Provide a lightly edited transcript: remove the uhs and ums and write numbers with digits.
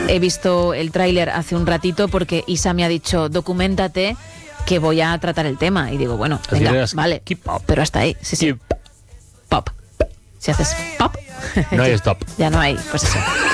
He visto el tráiler hace un ratito porque Isa me ha dicho, documéntate que voy a tratar el tema. Y digo, bueno, venga, vale, pero hasta ahí. Sí. Pop. Si haces pop, no hay stop. Ya no hay, pues eso.